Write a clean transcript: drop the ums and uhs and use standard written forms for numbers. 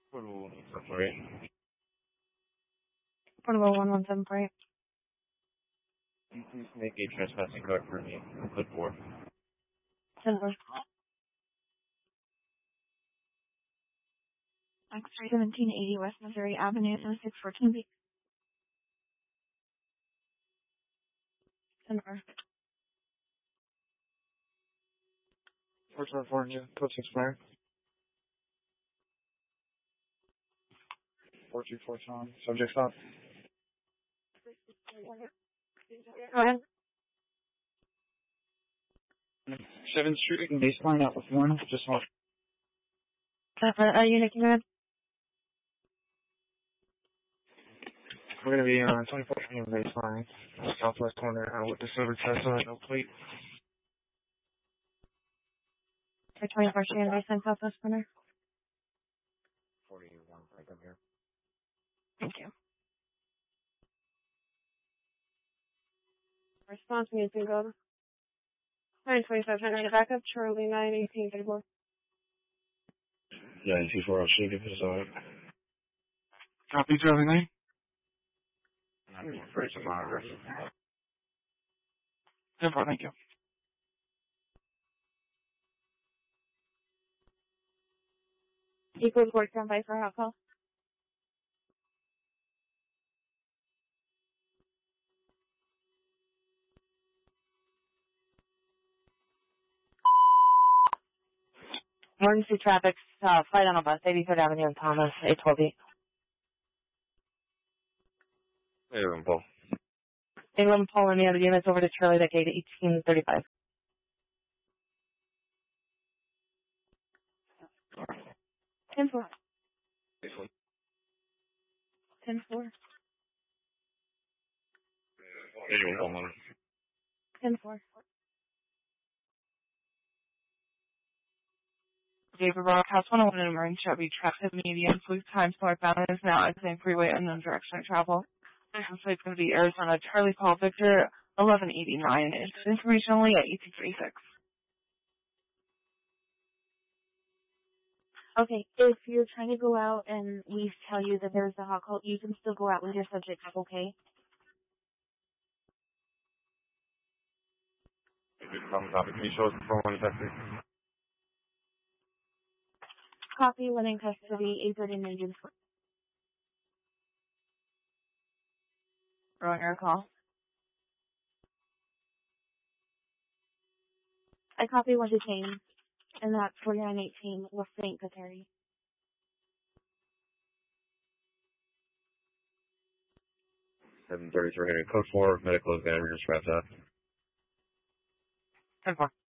Portable 11748. Portable 1174. Please make a trespassing card for me. Code 4. 10-4. X-ray 1780 West Missouri Avenue, 0614B. 10-4. 474 New Code 6 Fire. 424 Sean. Subject stop. Go ahead. 7th Street and baseline out with 1. Just off. Unit, go ahead. We're going to be on 24th and baseline. Southwest corner with the silver Tesla, no plate. 24 Shannon Baseline, Southwest corner. 41, I come here. Thank you. Response needs to go. 92500 backup, Charlie 91834. Yeah, 2-4, I'll shoot if it's alright. Copy, Charlie 9. I'm afraid to monitor. 10-4, thank you. Equal report stand by for hot call. Emergency traffic, flight on a bus, 83rd Avenue and Thomas, 812B. Hey, Paul. 811 Paul, any other units over to Charlie, that gate 1835. 10-4. This one. 10-4. Anyone, 10-4. David Broadcast 101 in emergency shall be traffic median. Fleet time northbound is now exiting freeway unknown direction of travel. Next flight is going to be Arizona Charlie Paul Victor 1189. It's information only at 1836. Okay, if you're trying to go out and we tell you that there's a hot call, you can still go out with your subject, okay? Can you show us the phone when it's Copy, when in custody, 839 June. Wrong air call. I copy one detained, and that's 4918 West St. Kateri. $733 Code 4, medical examiner just wrapped up. 10-4.